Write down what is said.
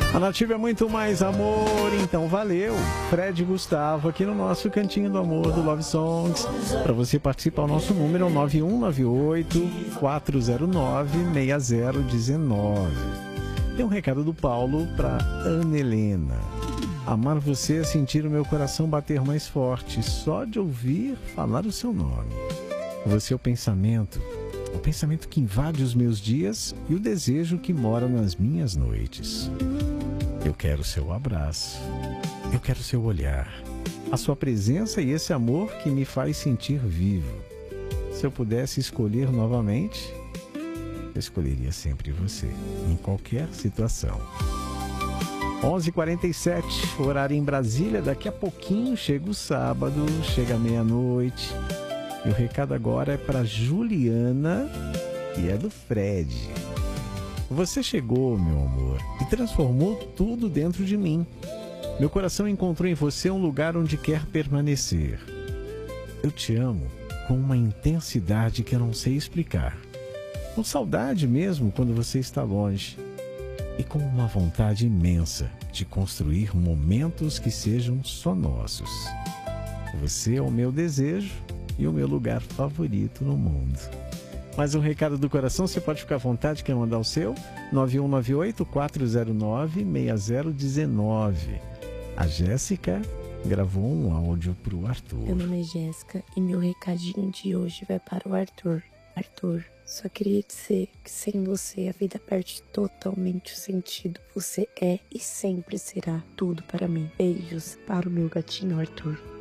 A Nativa é muito mais amor, então valeu. Fred e Gustavo aqui no nosso Cantinho do Amor do Love Songs. Para você participar, o nosso número é 9198-409-6019. Tem um recado do Paulo para Ana Helena. Amar você é sentir o meu coração bater mais forte só de ouvir falar o seu nome. Você é o pensamento que invade os meus dias e o desejo que mora nas minhas noites. Eu quero seu abraço, eu quero seu olhar, a sua presença e esse amor que me faz sentir vivo. Se eu pudesse escolher novamente, eu escolheria sempre você, em qualquer situação. 11h47, horário em Brasília. Daqui a pouquinho chega o sábado, chega a meia-noite. E o recado agora é para Juliana, que é do Fred. Você chegou, meu amor, e transformou tudo dentro de mim. Meu coração encontrou em você um lugar onde quer permanecer. Eu te amo com uma intensidade que eu não sei explicar. Com saudade mesmo quando você está longe. E com uma vontade imensa de construir momentos que sejam só nossos. Você é o meu desejo e o meu lugar favorito no mundo. Mais um recado do coração, você pode ficar à vontade, quer mandar o seu? 9198-409-6019. A Jéssica gravou um áudio para o Arthur. Meu nome é Jéssica e meu recadinho de hoje vai para o Arthur. Arthur, só queria dizer que sem você a vida perde totalmente o sentido. Você é e sempre será tudo para mim. Beijos para o meu gatinho Arthur.